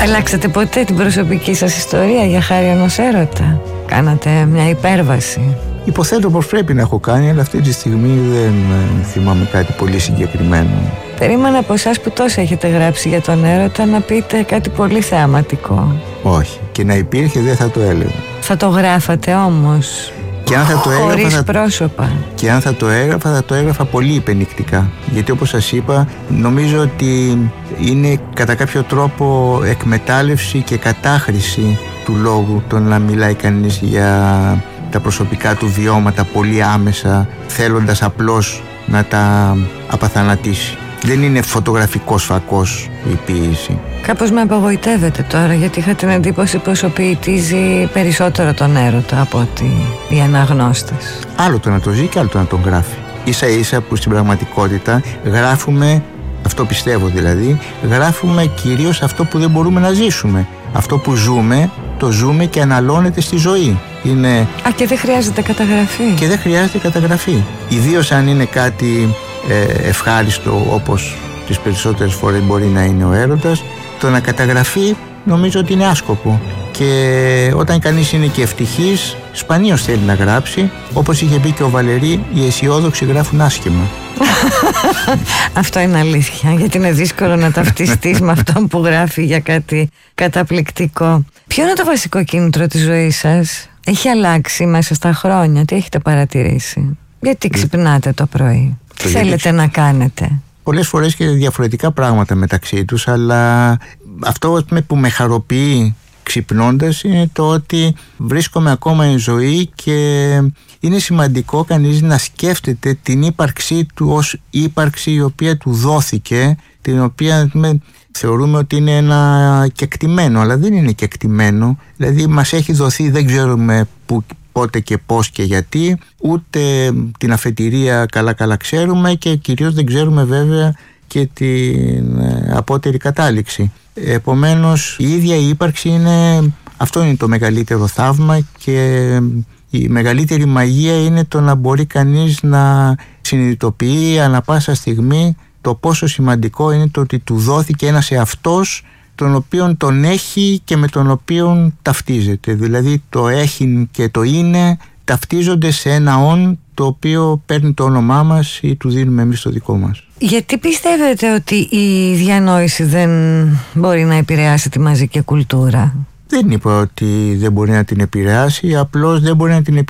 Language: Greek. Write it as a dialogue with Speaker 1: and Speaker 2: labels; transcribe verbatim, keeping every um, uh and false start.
Speaker 1: Αλλάξατε ποτέ την προσωπική σας ιστορία για χάρη ενός έρωτα? Κάνατε μια υπέρβαση?
Speaker 2: Υποθέτω πως πρέπει να έχω κάνει, αλλά αυτή τη στιγμή δεν θυμάμαι κάτι πολύ συγκεκριμένο.
Speaker 1: Περίμενα από εσάς που τόσα έχετε γράψει για τον έρωτα να πείτε κάτι πολύ θεαματικό.
Speaker 2: Όχι, και να υπήρχε δεν θα το έλεγα.
Speaker 1: Θα το γράφατε όμως?
Speaker 2: Και αν θα το έγραφα,
Speaker 1: χωρίς
Speaker 2: θα...
Speaker 1: πρόσωπα.
Speaker 2: Και αν θα το έγραφα, θα το έγραφα πολύ υπενικτικά. Γιατί όπως σας είπα, νομίζω ότι είναι κατά κάποιο τρόπο εκμετάλλευση και κατάχρηση του λόγου το να μιλάει κανείς για τα προσωπικά του βιώματα πολύ άμεσα, θέλοντας απλώς να τα απαθανατήσει. Δεν είναι φωτογραφικός φακός η ποίηση.
Speaker 1: Κάπως με απογοητεύετε τώρα, γιατί είχα την εντύπωση πως ο ποιητής περισσότερο τον έρωτα από ότι οι αναγνώστες.
Speaker 2: Άλλο το να το ζει και άλλο το να τον γράφει. Ίσα ίσα που στην πραγματικότητα γράφουμε, αυτό πιστεύω δηλαδή, γράφουμε κυρίως αυτό που δεν μπορούμε να ζήσουμε. Αυτό που ζούμε, το ζούμε και αναλώνεται στη ζωή. Είναι...
Speaker 1: Α, και δεν χρειάζεται καταγραφή.
Speaker 2: Και δεν χρειάζεται καταγραφή. Ιδίως αν είναι κάτι ε, ευχάριστο, όπως τις περισσότερες φορές μπορεί να είναι ο έρωτας, το να καταγραφεί νομίζω ότι είναι άσκοπο. Και όταν κανείς είναι και ευτυχής, σπανίως θέλει να γράψει. Όπως είχε πει και ο Βαλερή, οι αισιόδοξοι γράφουν άσχημα.
Speaker 1: Αυτό είναι αλήθεια, γιατί είναι δύσκολο να ταυτιστείς με αυτόν που γράφει για κάτι καταπληκτικό. Ποιο είναι το βασικό κίνητρο της ζωής σας? Έχει αλλάξει μέσα στα χρόνια? Τι έχετε παρατηρήσει? Γιατί ξυπνάτε το πρωί? Τι θέλετε να κάνετε?
Speaker 2: Πολλές φορές και διαφορετικά πράγματα μεταξύ τους, αλλά αυτό που με χαροποιεί ξυπνώντας είναι το ότι βρίσκομαι ακόμα εν ζωή και είναι σημαντικό κανείς να σκέφτεται την ύπαρξή του ως ύπαρξη η οποία του δόθηκε, την οποία με, θεωρούμε ότι είναι ένα κεκτημένο, αλλά δεν είναι κεκτημένο. Δηλαδή μας έχει δοθεί, δεν ξέρουμε που, πότε και πώς και γιατί, ούτε την αφετηρία καλά καλά ξέρουμε και κυρίως δεν ξέρουμε βέβαια και την απότερη κατάληξη. Επομένως η ίδια η ύπαρξη είναι, αυτό είναι το μεγαλύτερο θαύμα, και η μεγαλύτερη μαγεία είναι το να μπορεί κανείς να συνειδητοποιεί ανά πάσα στιγμή το πόσο σημαντικό είναι το ότι του δόθηκε ένας εαυτός τον οποίον τον έχει και με τον οποίον ταυτίζεται. Δηλαδή το έχει και το είναι ταυτίζονται σε ένα όν το οποίο παίρνει το όνομά μας ή του δίνουμε εμείς το δικό μας.
Speaker 1: Γιατί πιστεύετε ότι η διανόηση δεν μπορεί να επηρεάσει τη μαζική κουλτούρα?
Speaker 2: Δεν είπα ότι δεν μπορεί να την επηρεάσει, απλώς δεν μπορεί να την επηρεάσει